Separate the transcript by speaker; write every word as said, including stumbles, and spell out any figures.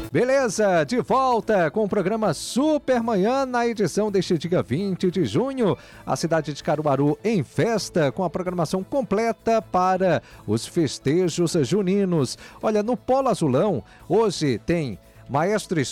Speaker 1: Beleza, de volta com o programa Super Manhã na edição deste dia vinte de junho. A cidade de Caruaru em festa com a programação completa para os festejos juninos. Olha, no Polo Azulão, hoje tem Maestro